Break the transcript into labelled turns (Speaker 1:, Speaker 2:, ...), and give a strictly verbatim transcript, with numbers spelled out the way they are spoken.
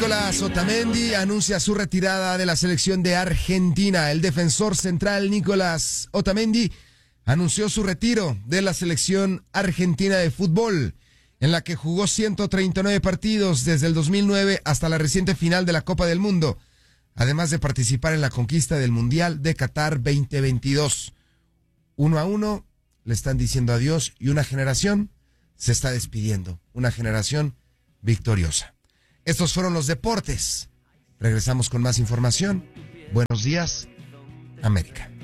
Speaker 1: Nicolás Otamendi anuncia su retirada de la selección de Argentina. El defensor central Nicolás Otamendi anunció su retiro de la selección argentina de fútbol, en la que jugó ciento treinta y nueve partidos desde el dos mil nueve hasta la reciente final de la Copa del Mundo, además de participar en la conquista del Mundial de Qatar veinte veintidós. Uno a uno le están diciendo adiós y una generación se está despidiendo, una generación victoriosa. Estos fueron los deportes. Regresamos con más información. Buenos días, América.